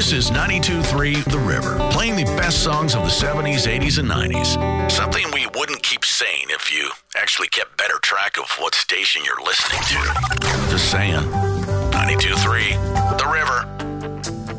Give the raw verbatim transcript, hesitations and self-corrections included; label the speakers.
Speaker 1: This is ninety-two point three The River, playing the best songs of the seventies, eighties, and nineties. Something we wouldn't keep saying if you actually kept better track of what station you're listening to. Just saying.